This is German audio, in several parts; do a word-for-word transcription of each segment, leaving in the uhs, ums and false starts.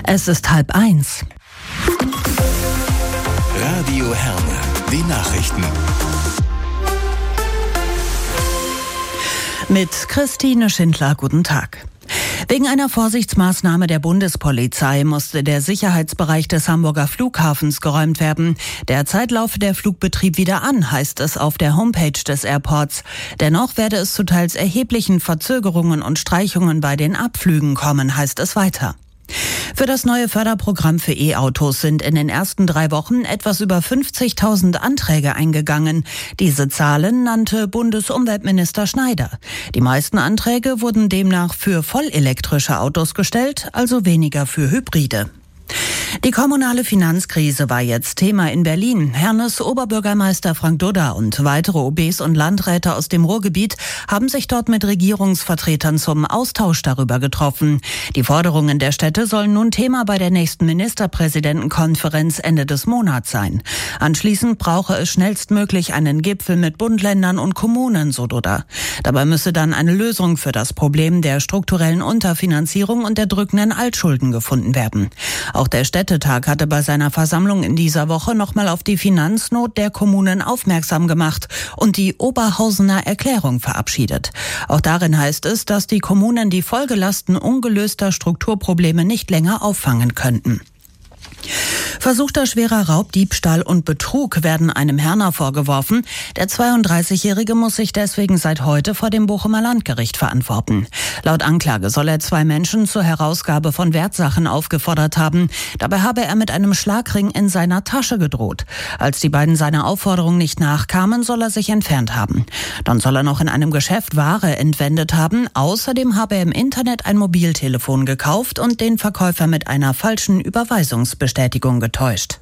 Es ist halb eins. Radio Herne, die Nachrichten. Mit Christine Schindler, guten Tag. Wegen einer Vorsichtsmaßnahme der Bundespolizei musste der Sicherheitsbereich des Hamburger Flughafens geräumt werden. Derzeit laufe der Flugbetrieb wieder an, heißt es auf der Homepage des Airports. Dennoch werde es zu teils erheblichen Verzögerungen und Streichungen bei den Abflügen kommen, heißt es weiter. Für das neue Förderprogramm für E-Autos sind in den ersten drei Wochen etwas über fünfzigtausend Anträge eingegangen. Diese Zahlen nannte Bundesumweltminister Schneider. Die meisten Anträge wurden demnach für vollelektrische Autos gestellt, also weniger für Hybride. Die kommunale Finanzkrise war jetzt Thema in Berlin. Hernes Oberbürgermeister Frank Dudda und weitere O Bs und Landräte aus dem Ruhrgebiet haben sich dort mit Regierungsvertretern zum Austausch darüber getroffen. Die Forderungen der Städte sollen nun Thema bei der nächsten Ministerpräsidentenkonferenz Ende des Monats sein. Anschließend brauche es schnellstmöglich einen Gipfel mit Bund, Ländern und Kommunen, so Dudda. Dabei müsse dann eine Lösung für das Problem der strukturellen Unterfinanzierung und der drückenden Altschulden gefunden werden. Auch der Städtetag hatte bei seiner Versammlung in dieser Woche nochmal auf die Finanznot der Kommunen aufmerksam gemacht und die Oberhausener Erklärung verabschiedet. Auch darin heißt es, dass die Kommunen die Folgelasten ungelöster Strukturprobleme nicht länger auffangen könnten. Versuchter schwerer Raub, Diebstahl und Betrug werden einem Herner vorgeworfen. Der zweiunddreißigjährige muss sich deswegen seit heute vor dem Bochumer Landgericht verantworten. Laut Anklage soll er zwei Menschen zur Herausgabe von Wertsachen aufgefordert haben. Dabei habe er mit einem Schlagring in seiner Tasche gedroht. Als die beiden seiner Aufforderung nicht nachkamen, soll er sich entfernt haben. Dann soll er noch in einem Geschäft Ware entwendet haben. Außerdem habe er im Internet ein Mobiltelefon gekauft und den Verkäufer mit einer falschen Überweisungsbestätigung getäuscht.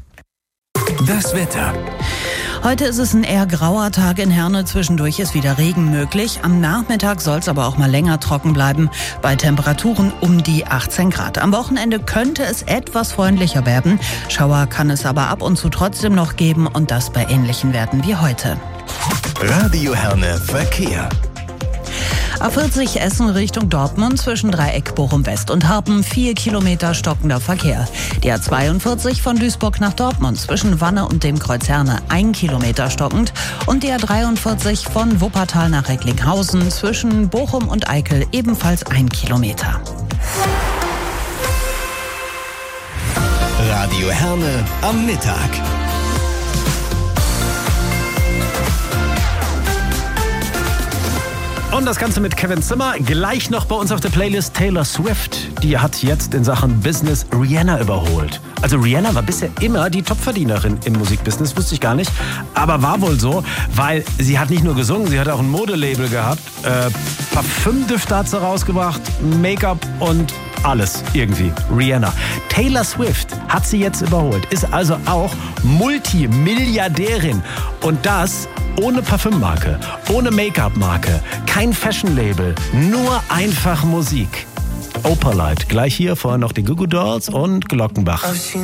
Das Wetter. Heute ist es ein eher grauer Tag in Herne. Zwischendurch ist wieder Regen möglich. Am Nachmittag soll es aber auch mal länger trocken bleiben. Bei Temperaturen um die achtzehn Grad. Am Wochenende könnte es etwas freundlicher werden. Schauer kann es aber ab und zu trotzdem noch geben und das bei ähnlichen Werten wie heute. Radio Herne Verkehr. A vierzig Essen Richtung Dortmund zwischen Dreieck, Bochum West und Harpen vier Kilometer stockender Verkehr. Die A zweiundvierzig von Duisburg nach Dortmund zwischen Wanne und dem Kreuz Herne ein Kilometer stockend und die A dreiundvierzig von Wuppertal nach Recklinghausen zwischen Bochum und Eickel ebenfalls ein Kilometer. Radio Herne am Mittag. Und das Ganze mit Kevin Zimmer. Gleich noch bei uns auf der Playlist Taylor Swift. Die hat jetzt in Sachen Business Rihanna überholt. Also Rihanna war bisher immer die Topverdienerin im Musikbusiness, wusste ich gar nicht. Aber war wohl so, weil sie hat nicht nur gesungen, sie hat auch ein Modelabel gehabt. Äh, Parfümdüfte hat sie rausgebracht, Make-up und alles irgendwie. Rihanna. Taylor Swift hat sie jetzt überholt, ist also auch Multimilliardärin. Und das ohne Parfümmarke, ohne Make-up-Marke, kein Fashion-Label, nur einfach Musik. Opalite, gleich hier vorher noch die Goo Goo Dolls und Glockenbach.